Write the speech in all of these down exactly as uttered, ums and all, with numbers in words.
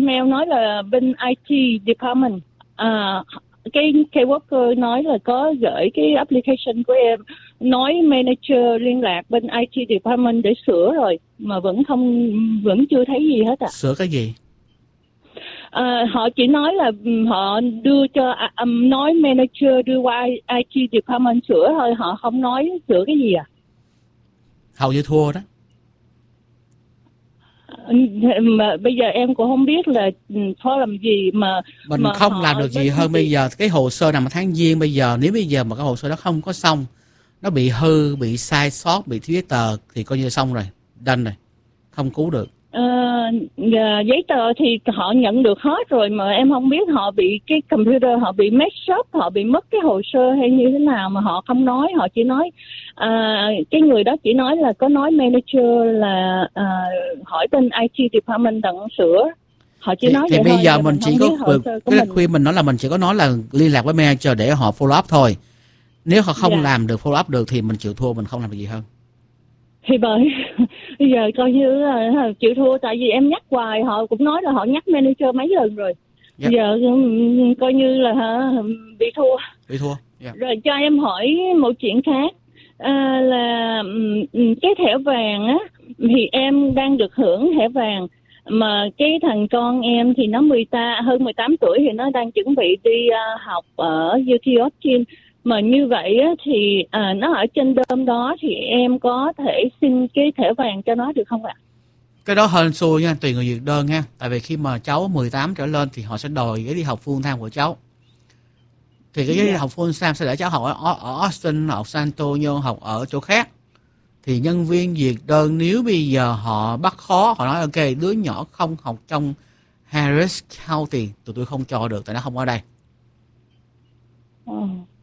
email nói là bên i tê department. À, cái cái worker nói là có gửi cái application của em, nói manager liên lạc bên i tê department để sửa rồi mà vẫn không vẫn chưa thấy gì hết ạ. À. Sửa cái gì? À, họ chỉ nói là họ đưa cho um, nói manager đưa qua i tê department sửa thôi, họ không nói sửa cái gì à. Hầu như thua đó. Mà bây giờ em cũng không biết là khó làm gì mà mình mà không làm được gì hơn. Bây giờ cái hồ sơ nằm tháng giêng, bây giờ nếu bây giờ mà cái hồ sơ đó không có xong, nó bị hư, bị sai sót, bị thiếu giấy tờ thì coi như xong rồi, đành rồi, không cứu được. Ờ, giấy tờ thì họ nhận được hết rồi mà em không biết họ bị cái computer họ bị mess up, họ bị mất cái hồ sơ hay như thế nào mà họ không nói. Họ chỉ nói à, cái người đó chỉ nói là có nói manager là à, hỏi bên i tê department tận sửa. Họ chỉ thì, nói thì vậy bây thôi, giờ mình chỉ có cái mình. khuyên mình nói là mình chỉ có nói là liên lạc với manager để họ follow up thôi. Nếu họ không dạ. làm được follow up được thì mình chịu thua, mình không làm được gì hơn. Thì bởi bây giờ coi như là chịu thua, tại vì em nhắc hoài, họ cũng nói là họ nhắc manager mấy lần rồi. Yep. Bây giờ coi như là hả, bị thua. Bị thua. Yeah. Rồi cho em hỏi một chuyện khác à, là cái thẻ vàng á thì em đang được hưởng thẻ vàng, mà cái thằng con em thì nó mười ta hơn mười tám tuổi thì nó đang chuẩn bị đi uh, học ở u tê Austin. Mà như vậy á, thì à, nó ở trên đơm đó thì em có thể xin cái thẻ vàng cho nó được không ạ? Cái đó hên xui nha, tùy người duyệt đơn nha. Tại vì khi mà cháu mười tám trở lên thì họ sẽ đòi cái đi học full time của cháu. Thì cái, cái yeah. học full time sẽ để cháu học ở, ở Austin, học San Antonio, học ở chỗ khác. Thì nhân viên duyệt đơn nếu bây giờ họ bắt khó, họ nói ok đứa nhỏ không học trong Harris County, tụi tôi không cho được tại nó không ở đây. Ừ.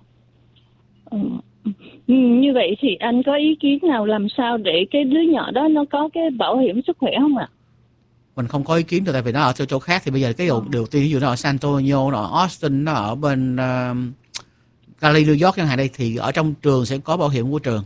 Ừ. Như vậy thì anh có ý kiến nào làm sao để cái đứa nhỏ đó nó có cái bảo hiểm sức khỏe không ạ? Mình không có ý kiến được tại vì nó ở chỗ, chỗ khác. Thì bây giờ cái điều, điều tiên ví dụ nó ở San Antonio, nó ở Austin, nó ở bên uh, Cali, New York chẳng hạn đây, thì ở trong trường sẽ có bảo hiểm của trường.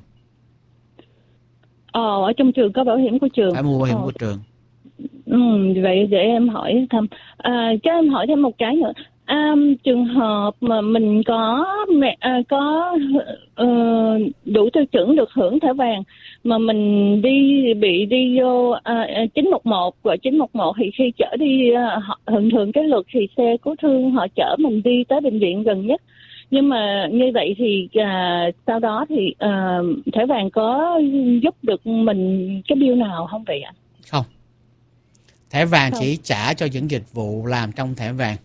Ờ, ở trong trường có bảo hiểm của trường. Phải mua bảo hiểm ờ. của trường. Ừ, vậy để em hỏi thăm. À, cho em hỏi thêm một cái nữa. À, trường hợp mà mình có mẹ à, có uh, đủ tiêu chuẩn được hưởng thẻ vàng mà mình đi bị đi vô à, chín một một và chín một một thì khi chở đi à, thường thường cái lượt thì xe cứu thương họ chở mình đi tới bệnh viện gần nhất. Nhưng mà như vậy thì à, sau đó thì à, thẻ vàng có giúp được mình cái bill nào không vậy ạ? Không. Thẻ vàng không. chỉ trả cho những dịch vụ làm trong thẻ vàng.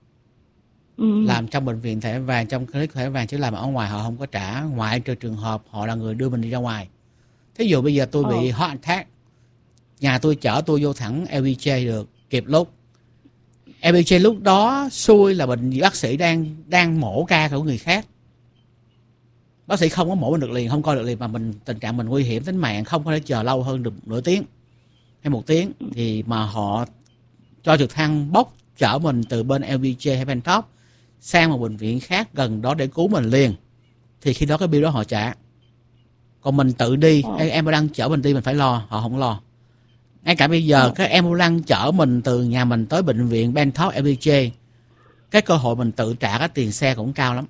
Ừ. Làm trong bệnh viện thẻ vàng, trong clinic thẻ vàng, chứ làm ở ngoài họ không có trả, ngoại trừ trường hợp họ là người đưa mình đi ra ngoài. Thí dụ bây giờ tôi bị oh. heart attack, nhà tôi chở tôi vô thẳng lờ bê gi được kịp lúc. lờ bê gi lúc đó xui là bệnh bác sĩ đang đang mổ ca của người khác. Bác sĩ không có mổ mình được liền, không coi được liền, mà mình tình trạng mình nguy hiểm tính mạng, không có thể chờ lâu hơn được nửa tiếng hay một tiếng, thì mà họ cho trực thăng bốc chở mình từ bên lờ bê gi hay bên top sang một bệnh viện khác gần đó để cứu mình liền, thì khi đó cái bill đó họ trả. Còn mình tự đi, ờ. em đang chở mình đi mình phải lo, họ không lo. Ngay cả bây giờ ờ. cái ambulance chở mình từ nhà mình tới bệnh viện Ben Top lờ bê gi, cái cơ hội mình tự trả cái tiền xe cũng cao lắm.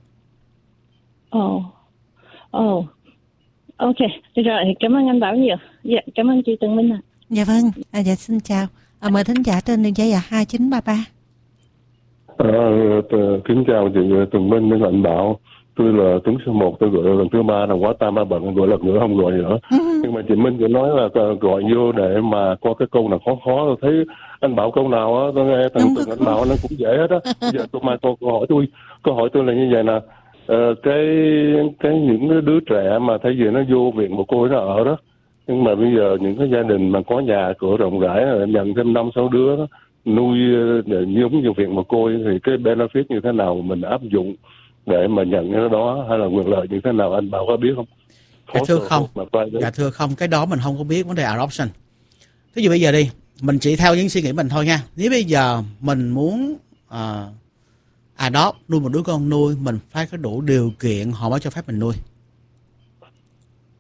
Ồ, ồ, ok, rồi cảm ơn anh Bảo nhiều. Dạ, cảm ơn chị Tường Minh ạ. À. Dạ vâng, à, dạ xin chào. À, mời thính giả trên đường dây là hai chín ba ba. À, kính chào chị Tường Minh với anh Bảo. Tôi là Tuấn số một, tôi gọi lần thứ ba là quá tam ba bận, gọi lần nữa không gọi nữa. Ừ. Nhưng mà chị Minh chỉ nói là gọi vô để mà có cái câu nào khó khó, tôi thấy anh Bảo câu nào á, tôi nghe thằng Tường anh Bảo nó cũng dễ hết á. Bây giờ tôi mai câu hỏi tôi, câu hỏi tôi là như vậy nè. Ờ, cái cái những đứa trẻ mà thấy gì nó vô viện một cô nó ở đó, nhưng mà bây giờ những cái gia đình mà có nhà cửa rộng rãi nhận thêm năm sáu đứa đó, nuôi giống như viện một cô, thì cái benefit như thế nào mình áp dụng để mà nhận cái đó, hay là quyền lợi như thế nào, anh Bảo có biết không? Dạ thưa không, dạ thưa không, cái đó mình không có biết vấn đề adoption. Ví dụ bây giờ đi, mình chỉ theo những suy nghĩ mình thôi nha. Nếu bây giờ mình muốn uh, adopt, nuôi một đứa con nuôi, mình phải có đủ điều kiện họ mới cho phép mình nuôi.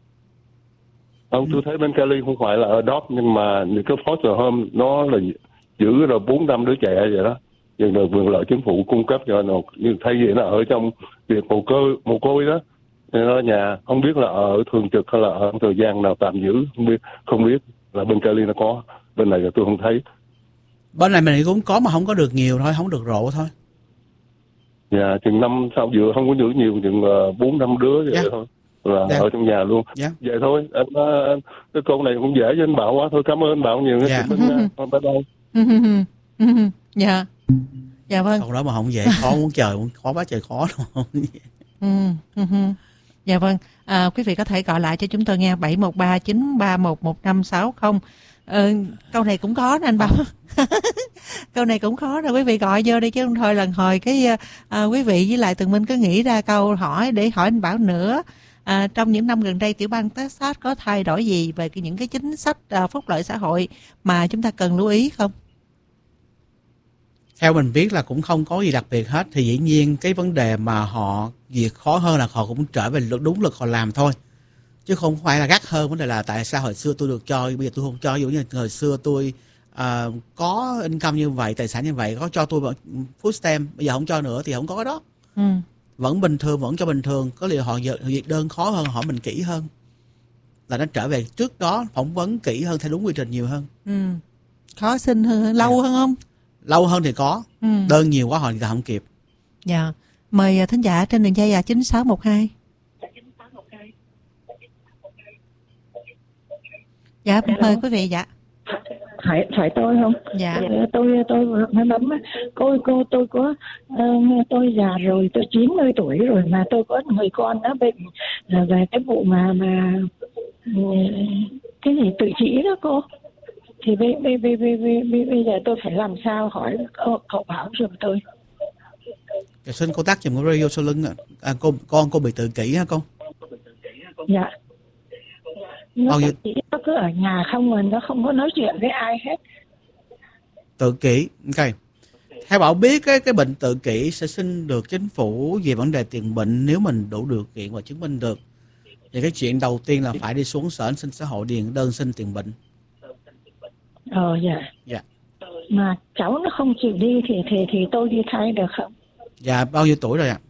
Ông tôi thấy bên Cali không phải là adopt, nhưng mà những cái foster home nó là giữ rồi bốn năm đứa trẻ vậy đó, nhưng rồi quyền lợi chính phủ cung cấp cho nó, nhưng thay vì nó ở trong việc mồ côi mồ côi đó, nên nó ở nhà không biết là ở thường trực hay là ở thời gian nào tạm giữ, không biết không biết là bên Cali nó có, bên này là tôi không thấy. Bên này mình cũng có mà không có được nhiều thôi, không được rộ thôi. Dạ, chừng năm sau vừa không có giữ nhiều, chừng bốn năm đứa vậy yeah. thôi là yeah. ở trong nhà luôn. Yeah. Vậy thôi, anh, anh cái câu này cũng dễ với anh Bảo quá thôi, cảm ơn anh Bảo nhiều. Dạ. Bye bye. Dạ. Dạ vâng. Câu đó mà không dễ, khó muốn trời, khó quá trời khó đâu. Dạ vâng. À, quý vị có thể gọi lại cho chúng tôi nghe bảy một ba chín ba một một năm sáu không. Ờ, câu này cũng khó nè anh Bảo. Câu này cũng khó rồi, quý vị gọi vô đi chứ không thôi lần hồi cái à, quý vị với lại Tường Minh cứ nghĩ ra câu hỏi để hỏi anh Bảo nữa. À, trong những năm gần đây tiểu bang Texas có thay đổi gì về những cái chính sách à, phúc lợi xã hội mà chúng ta cần lưu ý không? Theo mình biết là cũng không có gì đặc biệt hết. Thì dĩ nhiên cái vấn đề mà họ việc khó hơn là họ cũng trở về đúng lực họ làm thôi, chứ không phải là gắt hơn. Vấn đề là tại sao hồi xưa tôi được cho, bây giờ tôi không cho. Ví dụ như hồi xưa tôi à, có income như vậy, tài sản như vậy, có cho tôi food stamp, bây giờ không cho nữa thì không có cái đó. Ừ. Vẫn bình thường, vẫn cho bình thường. Có liệu họ việc đơn khó hơn, hỏi mình kỹ hơn, là nó trở về trước đó phỏng vấn kỹ hơn theo đúng quy trình nhiều hơn. Ừ. Khó xin hơn, lâu yeah. hơn không? Lâu hơn thì có. Ừ. Đơn nhiều quá họ thì không kịp. Dạ. Mời thính giả trên đường dây là chín sáu một hai. Dạ, mời quý vị. Dạ. Phải phải tôi không? Dạ. Tôi tôi mới bấm. Cô cô tôi có uh, tôi già rồi, tôi chín mươi tuổi rồi mà tôi có người con nó bệnh uh, về cái vụ mà mà uh, cái gì tự chỉ đó cô. Thì bây bây bây bây bây bây giờ tôi phải làm sao, hỏi cậu, cậu Bảo giùm tôi. Dạ, xin cô tắt giùm cái radio sau lưng. À, cô con cô bị tự kỷ hả con? Dạ. Nó Bao nhiêu? Nó cứ ở nhà không mà nó không có nói chuyện với ai hết. Tự kỷ, ok. Theo Bảo biết cái cái bệnh tự kỷ sẽ xin được chính phủ về vấn đề tiền bệnh nếu mình đủ điều kiện và chứng minh được. Thì cái chuyện đầu tiên là phải đi xuống sở an sinh xã hội điền đơn xin tiền bệnh. Ờ dạ. Dạ. Mà cháu nó không chịu đi thì thì thì tôi đi thay được không? Dạ, bao nhiêu tuổi rồi ạ?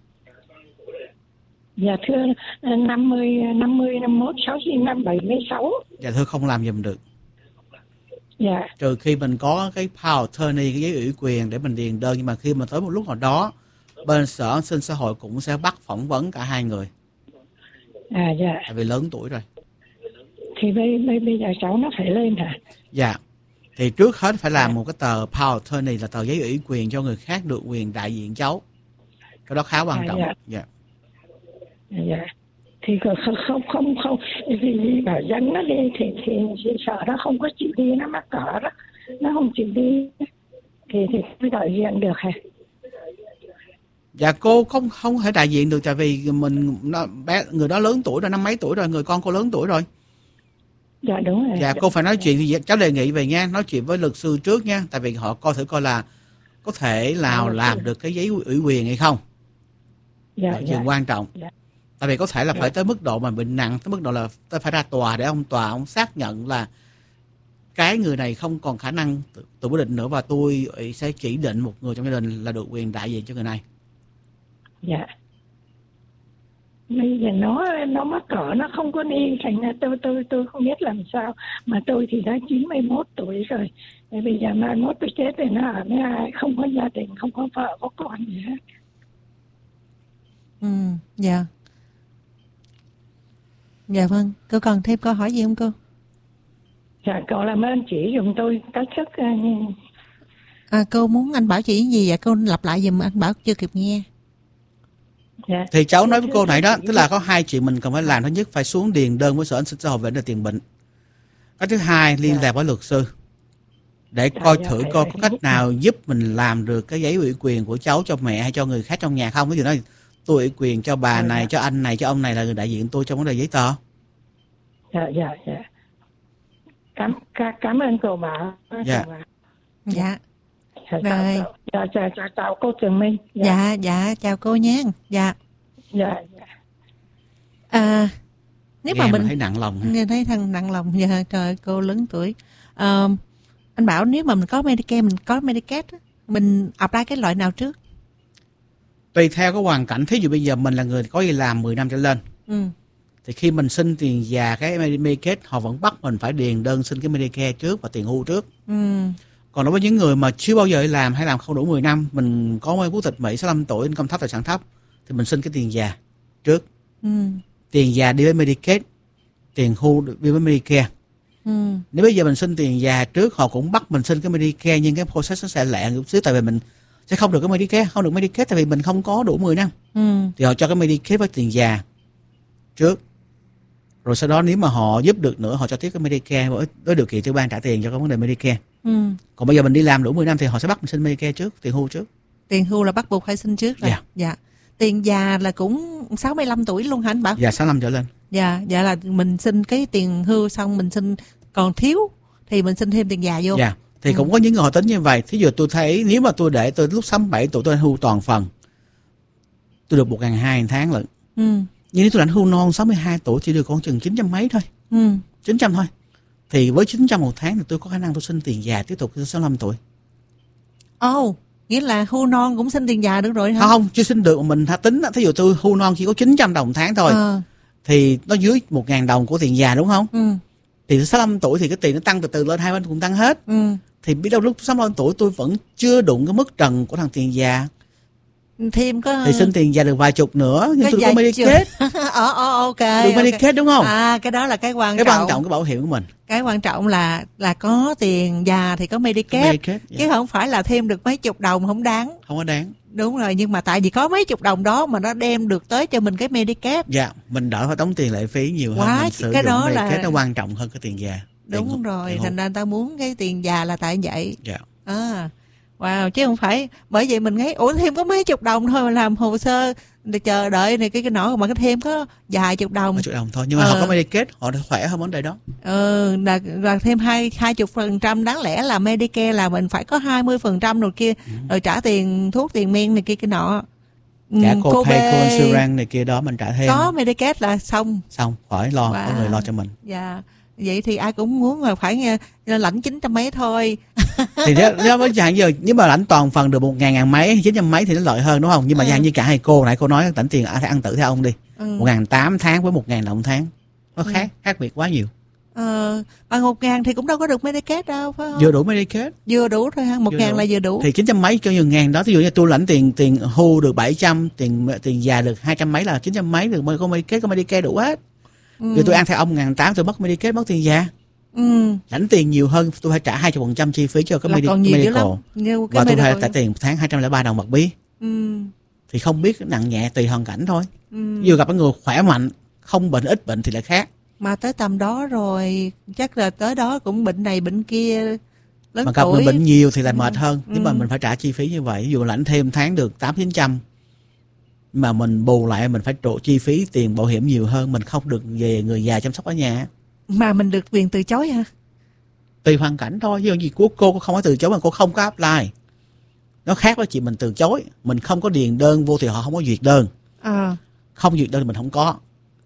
Dạ thưa năm mươi, năm mươi, năm mốt, sáu mươi, năm bảy mươi sáu. Dạ thưa không làm giùm được. Dạ. Trừ khi mình có cái power attorney, cái giấy ủy quyền để mình điền đơn, nhưng mà khi mà tới một lúc nào đó bên sở an sinh xã hội cũng sẽ bắt phỏng vấn cả hai người. À dạ. Tại vì lớn tuổi rồi. Thì bây bây bây giờ cháu nó phải lên hả? Dạ. Thì trước hết phải làm một cái tờ power attorney là tờ giấy ủy quyền cho người khác được quyền đại diện cháu. Cái đó khá quan à, trọng. Dạ. Dạ. Dạ. Thì không không không không vì bảo dẫn nó đi thì thì, thì sợ nó không có chịu đi, nó mắc cỡ đó, nó không chịu đi thì thì mới đại diện được hả? Dạ cô không không thể đại diện được, tại vì mình nó, bé người đó lớn tuổi rồi, năm mấy tuổi rồi, người con cô lớn tuổi rồi. Dạ đúng rồi. Dạ cô phải nói chuyện thì cháu đề nghị về nha, nói chuyện với luật sư trước nha, tại vì họ coi thử coi là có thể nào làm được cái giấy ủy quyền hay không. Dạ, là dạ. chuyện quan trọng. Dạ. Tại vì có thể là phải tới mức độ mà bệnh nặng, tới mức độ là tôi phải ra tòa để ông tòa ông xác nhận là cái người này không còn khả năng tự, tự quyết định nữa, và tôi sẽ chỉ định một người trong gia đình là được quyền đại diện cho người này. Dạ. Bây giờ nó nó mắc cỡ, nó không có đi, thành ra tôi tôi tôi không biết làm sao, mà tôi thì đã chín mươi mốt tuổi rồi. Để bây giờ mai mốt tôi chết thì nó ở với ai, không có gia đình, không có vợ, có con gì hết. Ừ, dạ. Dạ vâng, cô còn thêm câu hỏi gì không cô? Dạ, cậu làm ơn chỉ dùng tôi cách thức. Uh... À, cô muốn anh Bảo chỉ gì vậy? Cô lặp lại giùm anh Bảo chưa kịp nghe. Dạ. Thì cháu nói với cô này đó, tức là có hai chuyện mình cần phải làm. Thứ nhất phải xuống điền đơn với sở an sinh xã hội về vấn đề tiền bệnh. Cái thứ hai liên lạc với luật sư để coi thử coi có cách nào giúp mình làm được cái giấy ủy quyền của cháu cho mẹ hay cho người khác trong nhà không. Ví dụ nói tôi ủy quyền cho bà này, cho anh này, cho ông này là người đại diện tôi trong vấn đề giấy tờ. Dạ dạ dạ. Cảm cảm ơn cô Bảo. Dạ. Dạ. Rồi. Dạ, chào, chào, chào cô Trường Minh. Dạ. dạ, dạ, chào cô nhé. Dạ. Dạ, dạ. À, nếu nghe mà mình thấy nặng lòng. Nghe thấy thằng nặng lòng, dạ, trời cô lớn tuổi. À, Anh Bảo nếu mà mình có Medicare, mình có Medicaid, mình apply cái loại nào trước? Tùy theo cái hoàn cảnh. Thí dụ bây giờ mình là người có đi làm mười năm trở lên, ừ. thì khi mình xin tiền già cái Medicaid, họ vẫn bắt mình phải điền đơn xin cái Medicare trước và tiền hưu trước. Ừ. Còn đối với những người mà chưa bao giờ đi làm hay làm không đủ mười năm, mình có quốc tịch Mỹ, sáu mươi lăm tuổi, income thấp, tài sản thấp, thì mình xin cái tiền già trước. Ừ. Tiền già đi với Medicaid, tiền hưu đi với Medicare. Ừ. Nếu bây giờ mình xin tiền già trước, họ cũng bắt mình xin cái Medicare, nhưng cái process nó sẽ lẹ chút xíu, tại vì mình sẽ không được cái Medicare, không được Medicaid tại vì mình không có đủ mười năm. Ừ. Thì họ cho cái Medicaid với tiền già trước. Rồi sau đó nếu mà họ giúp được nữa, họ cho tiếp cái Medicare với, với điều kiện tiểu bang trả tiền cho cái vấn đề Medicare. Ừ. Còn bây giờ mình đi làm đủ mười năm thì họ sẽ bắt mình xin Medicare trước, tiền hưu trước. Tiền hưu là bắt buộc phải xin trước rồi. Dạ. Dạ. Tiền già là cũng sáu mươi lăm tuổi luôn hả anh Bảo? Dạ, sáu mươi lăm trở lên. Dạ, dạ là mình xin cái tiền hưu xong mình xin, còn thiếu thì mình xin thêm tiền già vô. Dạ. Thì ừ. cũng có những người họ tính như vậy. Thí dụ tôi thấy nếu mà tôi để tôi lúc sáu mươi bảy tuổi tôi hưu toàn phần, tôi được một nghìn hai trăm tháng lận. Ừ. Nhưng nếu tôi lãnh hưu non sáu mươi hai tuổi chỉ được con chừng chín trăm mấy thôi. Ừ. chín trăm thôi. Thì với chín trăm một tháng thì tôi có khả năng tôi xin tiền già tiếp tục tới sáu mươi lăm tuổi. Ồ, oh, nghĩa là hưu non cũng xin tiền già được rồi hả? Không, không, chưa xin được mà mình tính. Thí dụ tôi hưu non chỉ có chín trăm đồng tháng thôi. À. Thì nó dưới một nghìn đồng của tiền già đúng không? Ừ. Thì sáu mươi lăm tuổi thì cái tiền nó tăng từ từ lên, hai bên cũng tăng hết. Ừ. Thì biết đâu lúc sáu mươi lăm tuổi tôi vẫn chưa đụng cái mức trần của thằng tiền già. Thêm có thì xin tiền già được vài chục nữa, nhưng tôi có Medicaid. Ờ ờ ok. Được Medicaid đúng không? À, cái đó là cái quan cái trọng. Cái quan trọng cái bảo hiểm của mình. Cái quan trọng là là có tiền già thì có Medicaid, Medicaid chứ yeah. không phải là thêm được mấy chục đồng không đáng. Không có đáng. Đúng rồi, nhưng mà tại vì có mấy chục đồng đó mà nó đem được tới cho mình cái Medicaid. Dạ, mình đỡ phải tống tiền lệ phí nhiều quá, hơn, mình sử cái dụng đó Medicaid là nó quan trọng hơn cái tiền già. Đúng tiền rồi, tiền thành ra người ta muốn cái tiền già là tại vậy. Dạ. À, wow, chứ không phải bởi vậy mình thấy ủa thêm có mấy chục đồng thôi mà làm hồ sơ để chờ đợi này cái cái nọ mà cái thêm có vài chục đồng. Vài chục đồng thôi, nhưng mà ờ. họ có Medicaid, họ khỏe hơn vấn đề đó. Ừ, là, là thêm hai hai chục phần trăm, đáng lẽ là Medicare là mình phải có hai mươi phần trăm rồi kia, ừ. rồi trả tiền thuốc tiền men này kia cái nọ. Cả cô Copay, cô insurance này kia đó mình trả thêm. Có Medicaid là xong. Xong, khỏi lo, wow. có người lo cho mình. Dạ. Vậy thì ai cũng muốn là phải nghe lãnh chín trăm mấy thôi. Thì nếu với chẳng giờ nếu mà lãnh toàn phần được một ngàn ngàn mấy, chín trăm mấy thì nó lợi hơn đúng không? Nhưng mà ừ. như cả hai cô nãy cô nói lãnh tiền ăn tự theo ông đi. Ừ. một ngàn tám tháng với một ngàn đồng tháng. Nó khác, ừ. khác biệt quá nhiều. Ờ, bằng một ngàn thì cũng đâu có được Medicaid đâu, phải không? Vừa đủ Medicaid. Vừa đủ thôi ha, một ngàn là vừa đủ. Thì chín trăm mấy cho nhiều ngàn đó, ví dụ như tôi lãnh tiền tiền hưu được bảy trăm, tiền tiền già được hai trăm mấy là chín trăm mấy được, có Medicaid, có Medicare đủ hết. Ừ. Rồi tôi ăn theo ông một ngàn tám tôi mất Medicaid, mất tiền già. Ừ. Lãnh tiền nhiều hơn, tôi phải trả hai mươi phần trăm chi phí cho cái medi- medical. Và tôi phải trả tiền một tháng hai trăm lẻ ba đồng bạc bí. Ừ. Thì không biết nặng nhẹ tùy hoàn cảnh thôi. Ừ. Vừa gặp người khỏe mạnh, không bệnh ít bệnh thì lại khác. Mà tới tầm đó rồi chắc là tới đó cũng bệnh này bệnh kia. Lớn mà gặp người bệnh nhiều thì lại mệt hơn. Ừ. Nhưng mà mình phải trả chi phí như vậy. Ví dụ lãnh thêm tháng được tám chín trăm, mà mình bù lại mình phải trổ chi phí tiền bảo hiểm nhiều hơn, mình không được về người già chăm sóc ở nhà. Mà mình được quyền từ chối hả? Tùy hoàn cảnh thôi, chứ gì của cô không có từ chối mà cô không có apply. Nó khác với chuyện mình từ chối, mình không có điền đơn vô thì họ không có duyệt đơn. À. Không duyệt đơn thì mình không có.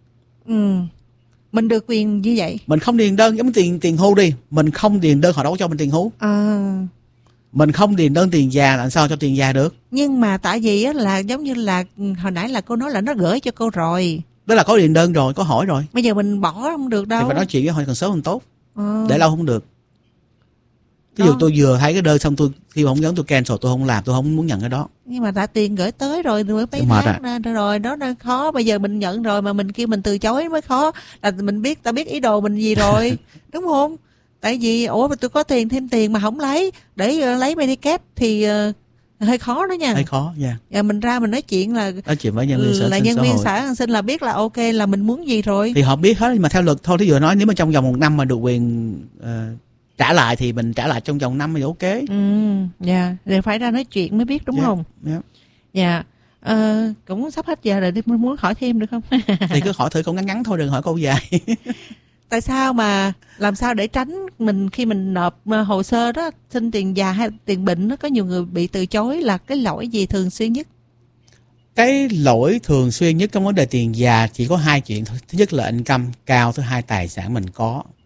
Ừ. Mình được quyền như vậy. Mình không điền đơn giống tiền tiền hưu đi, mình không điền đơn họ đâu có cho mình tiền hưu. À. Mình không điền đơn tiền già làm sao cho tiền già được? Nhưng mà tại vì á là giống như là hồi nãy là cô nói là nó gửi cho cô rồi. Đó là có điền đơn rồi, có hỏi rồi. Bây giờ mình bỏ không được đâu. Thì phải nói chuyện với họ càng sớm càng tốt. À. Để lâu không được. Ví dụ tôi vừa thấy cái đơn xong tôi khi mà không nhấn tôi cancel, tôi không làm, tôi không muốn nhận cái đó. Nhưng mà đã tiền gửi tới rồi, rồi mấy tháng à. rồi đó nó khó. Bây giờ mình nhận rồi mà mình kêu mình từ chối mới khó. Là mình biết, ta biết ý đồ mình gì rồi. Đúng không? Tại vì ủa mà tôi có tiền thêm tiền mà không lấy để uh, lấy Medicaid thì uh, hơi khó đó nha. Hơi khó, dạ. Yeah. Mình ra mình nói chuyện là nói chuyện với nhân viên xã là nhân viên xã an sinh là biết là ok là mình muốn gì rồi. Thì họ biết hết, nhưng mà theo luật thôi. Thí dụ nói nếu mà trong vòng một năm mà được quyền uh, trả lại thì mình trả lại trong vòng năm thì ok. Ừ, dạ. Yeah. Thì phải ra nói chuyện mới biết đúng yeah. không? Dạ. Yeah. Dạ. Yeah. Uh, cũng sắp hết giờ rồi, muốn hỏi thêm được không? Thì cứ hỏi thử câu ngắn ngắn thôi, đừng hỏi câu dài. Tại sao mà làm sao để tránh mình khi mình nộp hồ sơ đó xin tiền già hay tiền bệnh, nó có nhiều người bị từ chối, là cái lỗi gì thường xuyên nhất? Cái lỗi thường xuyên nhất trong vấn đề tiền già chỉ có hai chuyện thôi. Thứ nhất là income cao, thứ hai tài sản mình có.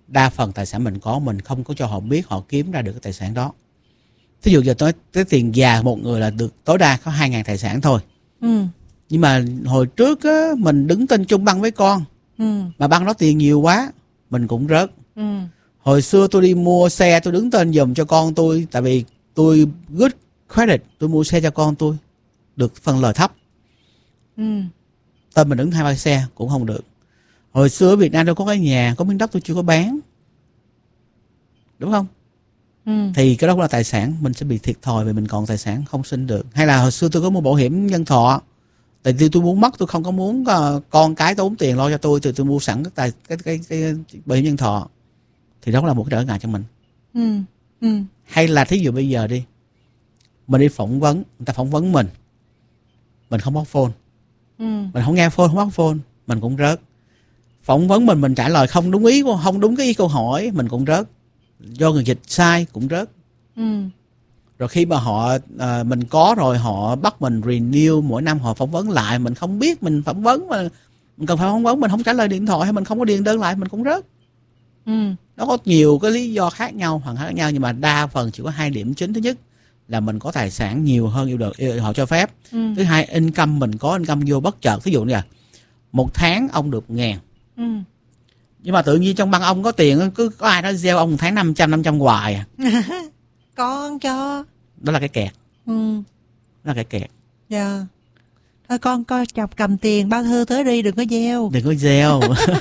đa phần tài sản mình có, mình không có cho họ biết họ kiếm ra được cái tài sản đó. Thí dụ giờ tới, tới tiền già một người là được tối đa có hai ngàn tài sản thôi. Ừ. Nhưng mà hồi trước á, mình đứng tên chung băng với con, ừ. mà băng đó tiền nhiều quá, mình cũng rớt. Ừ. Hồi xưa tôi đi mua xe, tôi đứng tên giùm cho con tôi, tại vì tôi good credit, tôi mua xe cho con tôi, được phần lời thấp. Ừ. Tên mình đứng hai ba xe cũng không được. Hồi xưa ở Việt Nam đâu có cái nhà, có miếng đất tôi chưa có bán, đúng không? Ừ. Thì cái đó cũng là tài sản, mình sẽ bị thiệt thòi vì mình còn tài sản không sinh được. Hay là hồi xưa tôi có mua bảo hiểm nhân thọ, tại vì tôi muốn mất, tôi không có muốn uh, con cái tốn tiền lo cho tôi, thì tôi mua sẵn cái tài cái cái, cái, cái bảo hiểm nhân thọ, thì đó là một cái trở ngại cho mình. Ừ. Ừ. Hay là thí dụ bây giờ đi, mình đi phỏng vấn, người ta phỏng vấn mình, mình không bắt phone, ừ. mình không nghe phone, không bắt phone, mình cũng rớt. Phỏng vấn mình mình trả lời không đúng ý, không đúng cái ý câu hỏi, mình cũng rớt. Do người dịch sai cũng rớt. Ừ. Rồi khi mà họ à, mình có rồi họ bắt mình renew mỗi năm, họ phỏng vấn lại, mình không biết mình phỏng vấn mà mình cần phải phỏng vấn, mình không trả lời điện thoại hay mình không có điền đơn lại, mình cũng rớt. Ừ. Nó có nhiều cái lý do khác nhau, hoàn khác nhau, nhưng mà đa phần chỉ có hai điểm chính. Thứ nhất là mình có tài sản nhiều hơn yêu được yêu, họ cho phép. Ừ. Thứ hai, income mình có income vô bất chợt. Ví dụ như là một tháng ông được ngàn. Ừ. Nhưng mà tự nhiên trong băng ông có tiền, cứ có ai đó gieo ông một tháng năm trăm, năm trăm hoài à. Con cho. Đó là cái kẹt. Ừ. Đó là cái kẹt. Dạ. Yeah. Thôi con coi chọc cầm tiền bao thư tới đi, đừng có gieo. Đừng có gieo.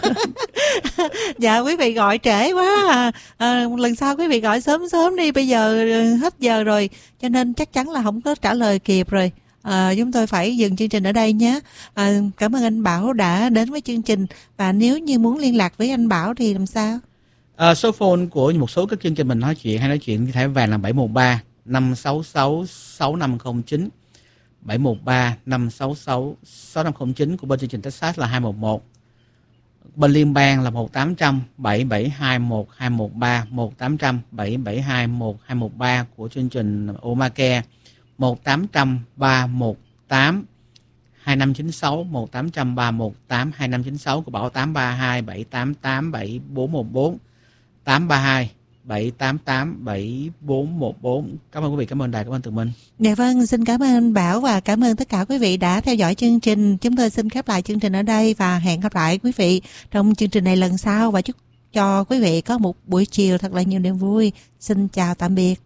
Dạ quý vị gọi trễ quá à. À, lần sau quý vị gọi sớm sớm đi, bây giờ hết giờ rồi, cho nên chắc chắn là không có trả lời kịp rồi. À, chúng tôi phải dừng chương trình ở đây nhé. À, cảm ơn anh Bảo đã đến với chương trình. Và nếu như muốn liên lạc với anh Bảo thì làm sao? À, số phone của một số các chương trình mình nói chuyện hay nói chuyện thẻ vàng là bảy một ba năm sáu sáu sáu năm không chín, bảy một ba năm sáu sáu sáu năm không chín. Của bên chương trình Texas là hai một một. Bên liên bang là một tám trăm bảy bảy hai một hai một ba, một tám trăm bảy bảy hai một hai một ba của chương trình Obamacare, một tám trăm ba một tám hai năm chín sáu, một tám trăm ba một tám hai năm chín sáu của Bảo tám ba hai bảy tám tám bảy bốn một bốn, tám ba hai bảy tám tám bảy bốn một bốn. Cảm ơn quý vị, cảm ơn Đài, cảm ơn Tường Minh. Dạ vâng, xin cảm ơn anh Bảo và cảm ơn tất cả quý vị đã theo dõi chương trình. Chúng tôi xin khép lại chương trình ở đây và hẹn gặp lại quý vị trong chương trình này lần sau, và chúc cho quý vị có một buổi chiều thật là nhiều niềm vui. Xin chào tạm biệt.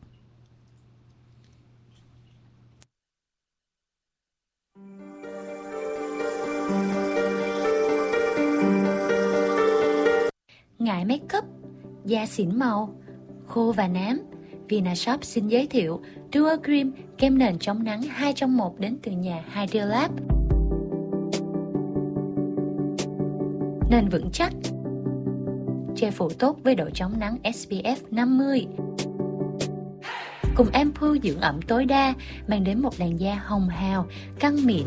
Ngại make up, da xỉn màu, khô và nám, Vinashop xin giới thiệu Duo Cream, kem nền chống nắng hai trong một đến từ nhà Hydrolab. Nền vững chắc, che phủ tốt với độ chống nắng ét pê ép năm mươi. Cùng ampoule dưỡng ẩm tối đa, mang đến một làn da hồng hào, căng mịn.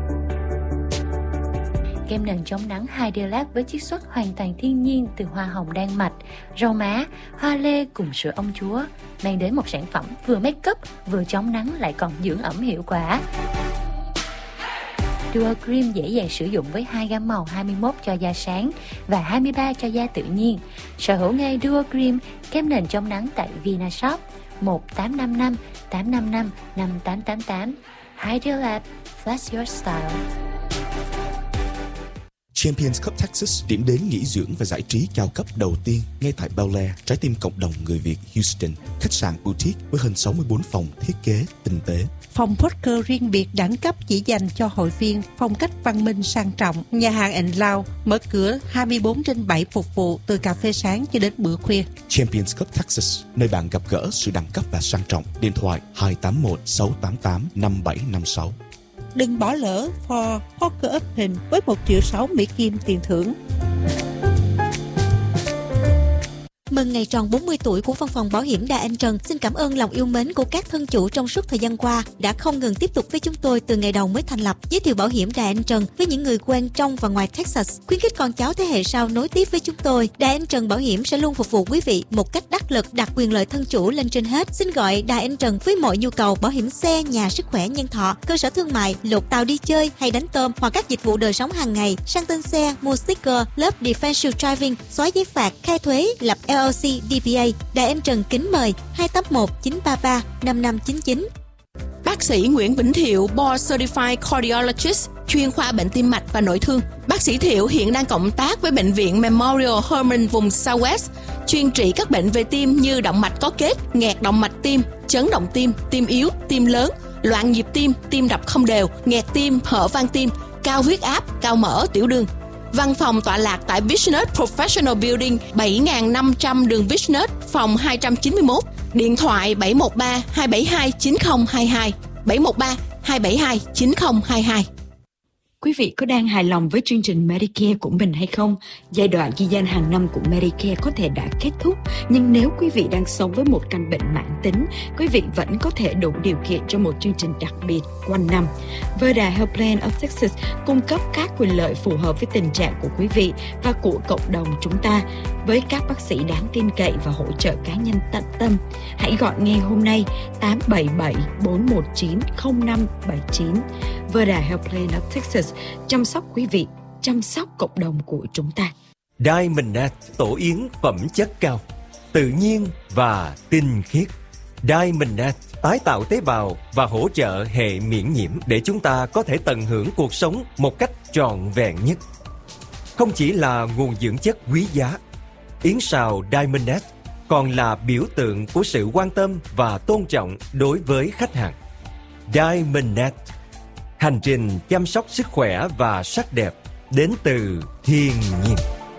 Kem nền chống nắng Hydrolab với chiết xuất hoàn toàn thiên nhiên từ hoa hồng Đan Mạch, rau má, hoa lê cùng sữa ông chúa, mang đến một sản phẩm vừa make up, vừa chống nắng lại còn dưỡng ẩm hiệu quả. Duo Cream dễ dàng sử dụng với hai gam màu hai mươi mốt cho da sáng và hai mươi ba cho da tự nhiên. Sở hữu ngay Duo Cream, kem nền chống nắng tại Vinashop một tám năm năm tám năm năm năm tám tám tám. Hydrolab, flash your style. Champions Cup Texas, điểm đến nghỉ dưỡng và giải trí cao cấp đầu tiên ngay tại Bel Air, trái tim cộng đồng người Việt Houston. Khách sạn boutique với hơn sáu mươi bốn phòng thiết kế tinh tế. Phòng poker riêng biệt đẳng cấp chỉ dành cho hội viên, phong cách văn minh sang trọng. Nhà hàng and Lounge mở cửa hai mươi bốn trên bảy phục vụ từ cà phê sáng cho đến bữa khuya. Champions Cup Texas, nơi bạn gặp gỡ sự đẳng cấp và sang trọng. Điện thoại hai tám một sáu tám tám năm bảy năm sáu. Đừng bỏ lỡ For Poker Open với một triệu sáu Mỹ Kim tiền thưởng. Mừng ngày tròn bốn mươi tuổi của văn phòng bảo hiểm Đài Anh Trần. Xin cảm ơn lòng yêu mến của các thân chủ trong suốt thời gian qua đã không ngừng tiếp tục với chúng tôi từ ngày đầu mới thành lập. Giới thiệu bảo hiểm Đài Anh Trần với những người quen trong và ngoài Texas. Khuyến khích con cháu thế hệ sau nối tiếp với chúng tôi. Đài Anh Trần Bảo hiểm sẽ luôn phục vụ quý vị một cách đắc lực, đặt quyền lợi thân chủ lên trên hết. Xin gọi Đài Anh Trần với mọi nhu cầu bảo hiểm xe, nhà, sức khỏe, nhân thọ, cơ sở thương mại, lột tàu đi chơi hay đánh tôm hoặc các dịch vụ đời sống hàng ngày, sang tên xe, mua sticker, lớp defensive driving, xóa giấy phạt, khai thuế, lập L L C, D B A. Đài Anh Trần kính mời hai tám một chín ba ba năm năm chín chín. Bác sĩ Nguyễn Vĩnh Thiệu, Board Certified Cardiologist, chuyên khoa bệnh tim mạch và nội thương. Bác sĩ Thiệu hiện đang cộng tác với Bệnh viện Memorial Hermann vùng Southwest, chuyên trị các bệnh về tim như động mạch có kết, nghẹt động mạch tim, chấn động tim, tim yếu, tim lớn, loạn nhịp tim, tim đập không đều, nghẹt tim, hở van tim, cao huyết áp, cao mỡ, tiểu đường. Văn phòng tọa lạc tại Business Professional Building bảy nghìn năm trăm đường Business, phòng hai trăm chín mươi mốt. Điện thoại bảy một ba hai bảy hai chín không hai hai, bảy một ba hai bảy hai chín không hai hai. Quý vị có đang hài lòng với chương trình Medicare của mình hay không? Giai đoạn ghi danh hàng năm của Medicare có thể đã kết thúc, nhưng nếu quý vị đang sống với một căn bệnh mãn tính, quý vị vẫn có thể đủ điều kiện cho một chương trình đặc biệt quanh năm. Verda Health Plan of Texas cung cấp các quyền lợi phù hợp với tình trạng của quý vị và của cộng đồng chúng ta, với các bác sĩ đáng tin cậy và hỗ trợ cá nhân tận tâm. Hãy gọi ngay hôm nay tám bảy bảy bốn một chín không năm bảy chín. Verda Health Plan of Texas, chăm sóc quý vị, chăm sóc cộng đồng của chúng ta. Diamond Net, tổ yến phẩm chất cao, tự nhiên và tinh khiết. Diamond Net tái tạo tế bào và hỗ trợ hệ miễn nhiễm để chúng ta có thể tận hưởng cuộc sống một cách trọn vẹn nhất. Không chỉ là nguồn dưỡng chất quý giá, yến sào Diamond Net còn là biểu tượng của sự quan tâm và tôn trọng đối với khách hàng. Diamond Net, hành trình chăm sóc sức khỏe và sắc đẹp đến từ thiên nhiên.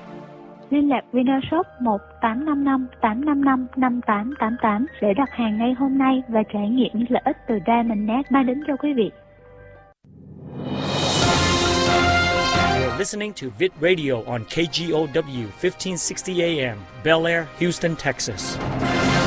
Liên lạc Vinashop một tám năm năm tám năm năm năm tám tám tám để đặt hàng ngay hôm nay và trải nghiệm những lợi ích từ Diamond Net mang đến cho quý vị. You're listening to Vid Radio on K G O W fifteen sixty A M, Bel Air, Houston, Texas.